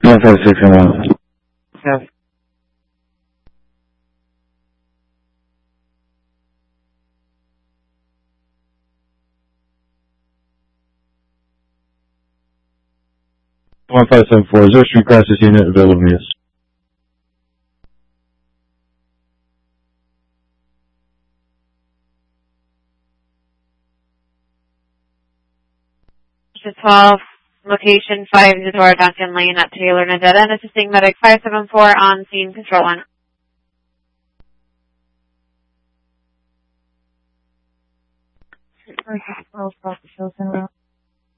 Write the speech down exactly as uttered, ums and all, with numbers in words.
one five six and one. Yes. one five seven four, is there a street crisis unit available? Yes. twelve, location five Zadora Duncan Lane at Taylor Nadetta, and assisting medic five seven four on scene, control one. First, twelve, South Chilton Road.